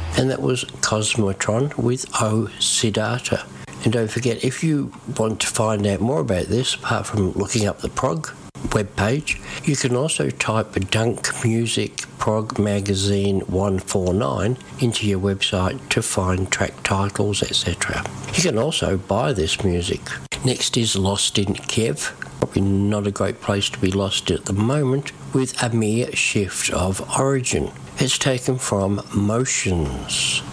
and that was Cosmotron with O Siddhartha. And don't forget, if you want to find out more about this, apart from looking up the prog webpage, you can also type Dunk Music Prog Magazine 149 into your website to find track titles, etc. You can also buy this music. Next is Lost in Kiev. Probably not a great place to be lost at the moment, with a mere shift of origin. It's taken from Motions.